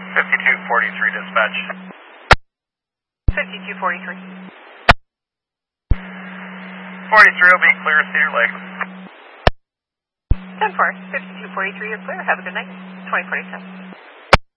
5243 dispatch. 5243. 43 will be clear, Cedar Lake. 10-4, 5243, you're clear. Have a good night. 2047.